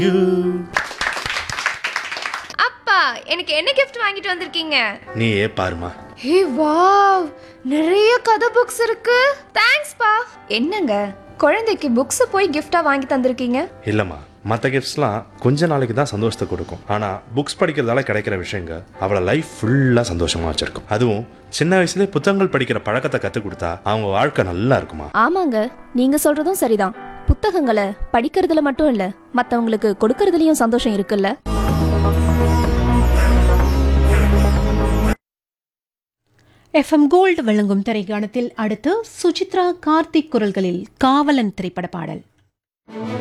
அப்பா, எனக்கு என்ன gift வாங்கிட்டு வந்திருக்கீங்க? நீயே பாருமா. ஹே வாவ், நிறைய கதை புக்ஸ் இருக்கு. தேங்க்ஸ் பா. என்னங்க, குழந்தைக்கு புக்ஸ் போய் gift-ஆ வாங்கி தந்திருக்கீங்க? இல்லம்மா, மற்ற கிஃப்ட்ஸ்லாம் கொஞ்ச நாளைக்கு தான் சந்தோஷத்தை கொடுக்கும். ஆனால் புக்ஸ் படிக்கிறதால கிடைக்கிற விஷயங்க அவளை லைஃப் ஃபுல்லாக சந்தோஷமாக வச்சிருக்கும். அதுவும் சின்ன வயசுலேயே புத்தகங்கள் படிக்கிற பழக்கத்தை கற்றுக் கொடுத்தா அவங்க வாழ்க்கை நல்லா இருக்குமா. ஆமாங்க, நீங்க சொல்றதும் சரிதான். புத்தகங்களை படிக்கிறதுல மட்டும் இல்ல, மத்தவங்களுக்கு கொடுக்கறதுலயும் சந்தோஷம் இருக்குல்ல. FM கோல்டு வழங்கும் திரைக்காணத்தில் அடுத்து சுசித்ரா கார்த்திக் குரல்களில் காவலன் திரைப்பட பாடல்.